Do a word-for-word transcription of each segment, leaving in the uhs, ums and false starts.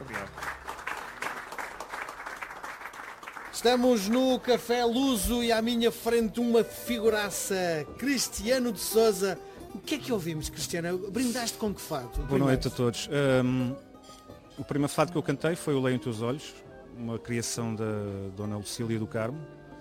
Obrigado. Estamos no Café Luso e à minha frente uma figuraça, Cristiano de Sousa. O que é que ouvimos, Cristiano? Brindaste com que fado? Boa noite a todos. Um, o primeiro fado que eu cantei foi O Leio em Teus Olhos, uma criação da Dona Lucília do Carmo,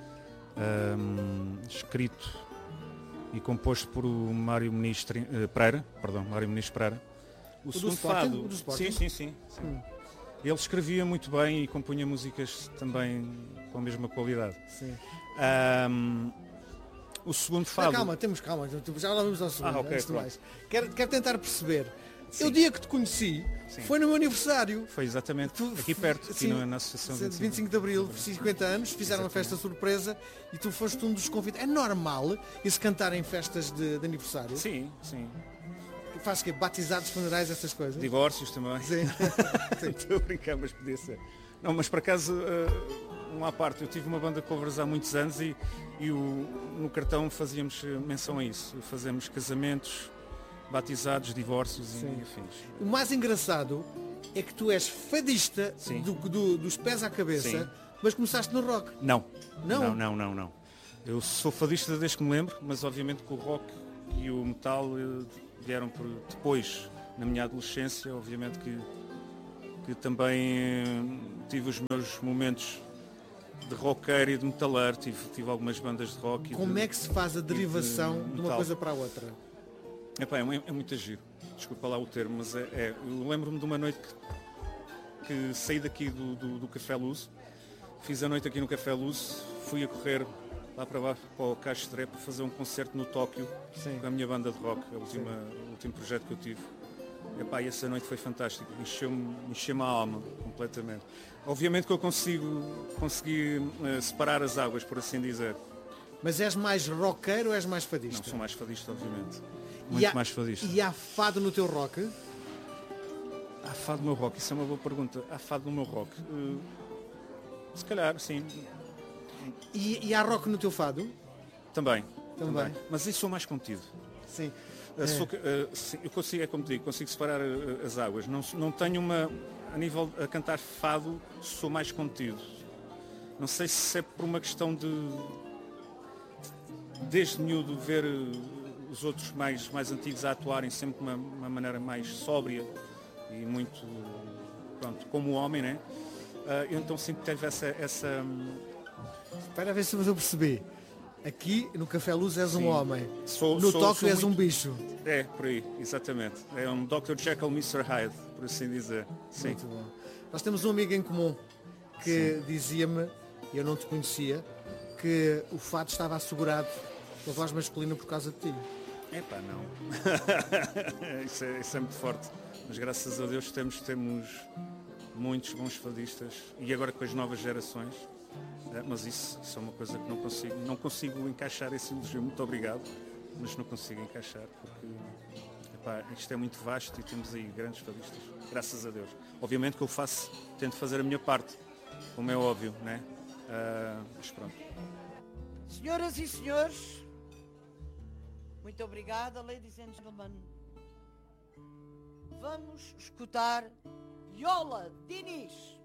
um, escrito e composto por o Mário Muniz uh, Pereira, perdão, Mário Muniz Pereira. O, o segundo fado, o do sim, sim, sim. sim. Hum. Ele escrevia muito bem e compunha músicas também com a mesma qualidade. Sim. Um, o segundo fado... Não, calma, temos calma, já lá vamos ao segundo, ah, okay, antes de mais. Quero, quero tentar perceber. Sim. O dia que te conheci, sim, foi no meu aniversário. Foi exatamente, tu, aqui perto, aqui sim, na Associação de vinte e cinco de Abril, cinquenta anos, fizeram exatamente. Uma festa surpresa e tu foste um dos convidados. É normal isso cantar em festas de, de aniversário? Sim, sim. Faz o quê? Batizados, funerais, essas coisas? Divórcios também. Sim. Estou a brincar, mas podia ser. Não, mas por acaso, uh, uma à parte, eu tive uma banda de covers há muitos anos e, e o, no cartão fazíamos menção a isso. Fazemos casamentos, batizados, divórcios sim. e afins. O mais engraçado é que tu és fadista do, do, dos pés à cabeça, sim, mas começaste no rock. Não. Não? Não, não, não, não. Eu sou fadista desde que me lembro, mas obviamente que o rock e o metal uh, vieram por depois, na minha adolescência, obviamente que, que também uh, tive os meus momentos de roqueiro e de metaleiro, tive, tive algumas bandas de rock. Como de, é que se faz a derivação de, de uma coisa para a outra? Epá, é, é muito giro, desculpa lá o termo, mas é, é eu lembro-me de uma noite que, que saí daqui do, do, do Café Luz, fiz a noite aqui no Café Luz, fui a correr lá para baixo para o Castre para fazer um concerto no Tóquio, sim, com a minha banda de rock, a última, o último projeto que eu tive. Epá, e essa noite foi fantástica, encheu-me encheu a alma completamente. Obviamente que eu consigo consegui, uh, separar as águas, por assim dizer. Mas és mais roqueiro ou és mais fadista? Não, sou mais fadista, obviamente. Muito há, mais fadista. E há fado no teu rock? Há fado no meu rock? Isso é uma boa pergunta. Há fado no meu rock? Uh, se calhar, sim. E, e há rock no teu fado? Também. Também. também. Mas isso sou mais contido. Sim. Uh, sou, uh, sim, eu consigo, é como digo, consigo separar uh, as águas. Não, não tenho uma... A nível a cantar fado, sou mais contido. Não sei se é por uma questão de... Desde miúdo ver... Uh, os outros mais, mais antigos a atuarem sempre de uma, uma maneira mais sóbria e muito, pronto, como o homem, né? Uh, eu então sempre teve essa... essa... Espera a ver se eu percebi. Aqui no Café Luz és sim, um homem, sou, no sou, Tóquio és muito... um bicho. É, por aí, exatamente. É um doutor Jekyll, mister Hyde, por assim dizer. Sim. Muito bom. Nós temos um amigo em comum que dizia-me, eu não te conhecia, que o fado estava assegurado pela voz masculina por causa de ti. Epá, não. isso, é, isso é muito forte. Mas graças a Deus temos, temos muitos bons fadistas e agora com as novas gerações. É, mas isso, isso é uma coisa que não consigo. Não consigo encaixar esse elogio. Muito obrigado, mas não consigo encaixar porque epá, isto é muito vasto e temos aí grandes fadistas. Graças a Deus. Obviamente que eu faço, tento fazer a minha parte, como é óbvio, né? Uh, mas pronto. Senhoras e senhores, muito obrigada, ladies and gentlemen. Vamos escutar Yola Diniz.